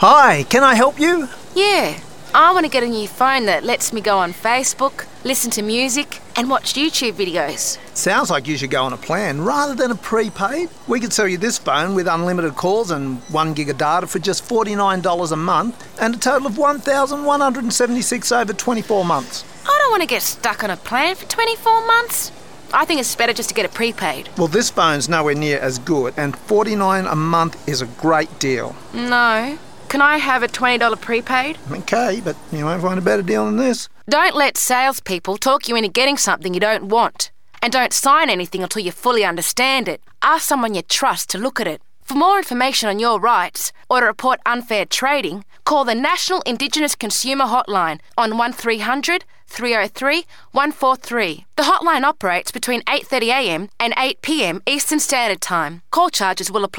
Hi, can I help you? Yeah, I want to get a new phone that lets me go on Facebook, listen to music and watch YouTube videos. Sounds like you should go on a plan rather than a prepaid. We could sell you this phone with unlimited calls and 1 gig of data for just $49 a month and a total of $1,176 over 24 months. I don't want to get stuck on a plan for 24 months. I think it's better just to get a prepaid. Well, this phone's nowhere near as good, and $49 a month is a great deal. No. Can I have a $20 prepaid? Okay, but you won't find a better deal than this. Don't let salespeople talk you into getting something you don't want. And don't sign anything until you fully understand it. Ask someone you trust to look at it. For more information on your rights or to report unfair trading, call the National Indigenous Consumer Hotline on 1300 303 143. The hotline operates between 8:30am and 8pm Eastern Standard Time. Call charges will apply.